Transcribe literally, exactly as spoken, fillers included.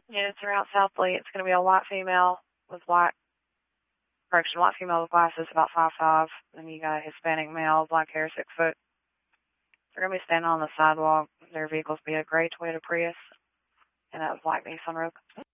Yeah, it's around South Lee. It's going to be a white female with white, correction, white female with glasses, about five five. Then you got a Hispanic male, black hair, six foot. They're going to be standing on the sidewalk. Their vehicles be a gray Toyota Prius and a black Nissan Rogue.